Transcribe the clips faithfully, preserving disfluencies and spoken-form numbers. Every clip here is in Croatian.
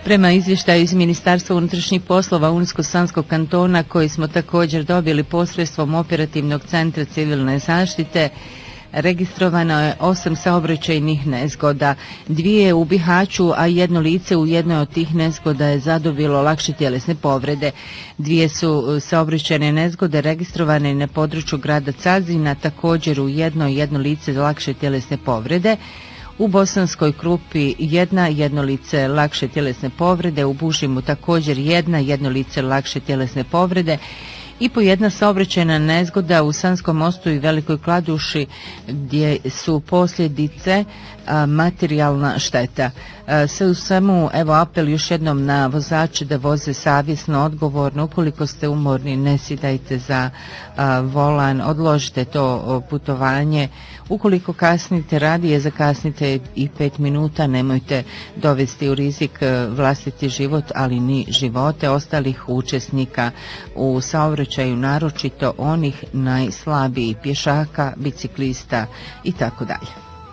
Prema izvještaju iz Ministarstva unutrašnjih poslova Unsko-Sanskog kantona, koji smo također dobili posredstvom Operativnog centra civilne zaštite, registrovano je osam saobraćajnih nezgoda, dvije u Bihaću, a jedno lice u jednoj od tih nezgoda je zadobilo lakše tjelesne povrede. Dvije su saobraćajne nezgode registrovane na području grada Cazina, također u jednoj jedno lice lakše tjelesne povrede. U Bosanskoj Krupi jedna, jedno lice lakše tjelesne povrede, u Bušimu također jedna, jedno lice lakše tjelesne povrede i po jedna saobraćajna nezgoda u Sanskom mostu i Velikoj Kladuši, gdje su posljedice a, materijalna šteta. A, sve u svemu, evo apel još jednom na vozače da voze savjesno, odgovorno. Ukoliko ste umorni, ne sidajte za a, volan, odložite to putovanje. Ukoliko kasnite, radije zakasnite i pet minuta, nemojte dovesti u rizik vlastiti život, ali ni živote ostalih učesnika u saobraćaju, naročito onih najslabijih, pješaka, biciklista i tako dalje.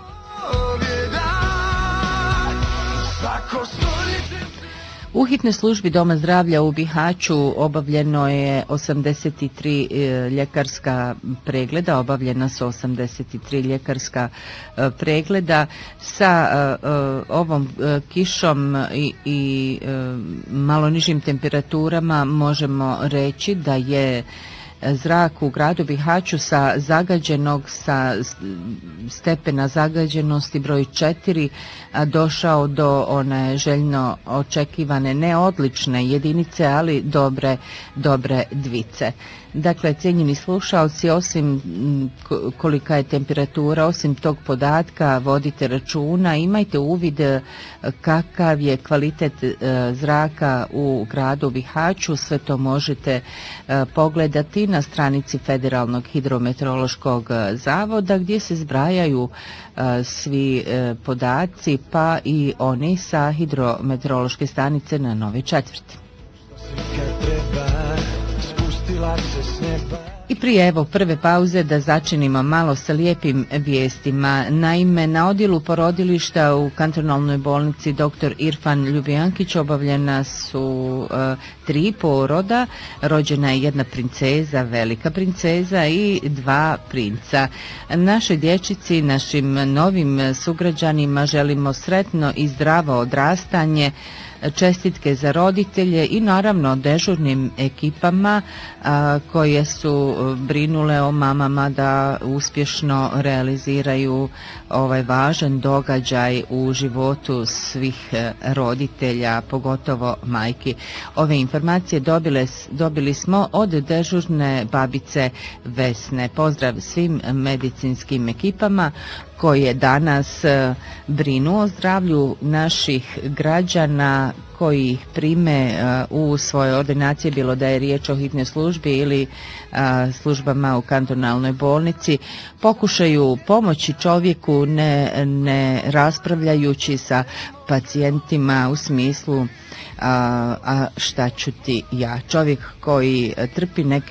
U hitnoj službi Doma zdravlja u Bihaću obavljeno je osamdeset tri ljekarska pregleda, obavljena su osamdeset tri ljekarska pregleda. Sa ovom kišom i, i malo nižim temperaturama možemo reći da je zrak u gradu Bihaću sa zagađenog, sa stepena zagađenosti broj četiri došao do one željno očekivane, ne odlične jedinice, ali dobre, dobre dvice. Dakle, cijenjeni slušalci, osim kolika je temperatura, osim tog podatka, vodite računa, imajte uvid kakav je kvalitet zraka u gradu Bihaću. Sve to možete pogledati na stranici Federalnog hidrometeorološkog zavoda, gdje se zbrajaju svi podaci, pa i oni sa hidrometeorološke stanice na Nove Četvrti. I prije evo prve pauze da začinimo malo sa lijepim vijestima. Naime, na odjelu porodilišta u kantonalnoj bolnici doktor Irfan Ljubijankić obavljena su uh, tri poroda. Rođena je jedna princeza, velika princeza i dva princa. Našoj dječici, našim novim sugrađanima želimo sretno i zdravo odrastanje, čestitke za roditelje i naravno dežurnim ekipama a, koje su brinule o mamama da uspješno realiziraju ovaj važan događaj u životu svih roditelja, pogotovo majki. Ove informacije dobile, dobili smo od dežurne babice Vesne. Pozdrav svim medicinskim ekipama koje danas brinu o zdravlju naših građana koji ih prime u svoje ordinacije, bilo da je riječ o hitnoj službi ili službama u kantonalnoj bolnici, pokušaju pomoći čovjeku ne, ne raspravljajući sa pacijentima u smislu a, a šta ću ti ja. Čovjek koji trpi neke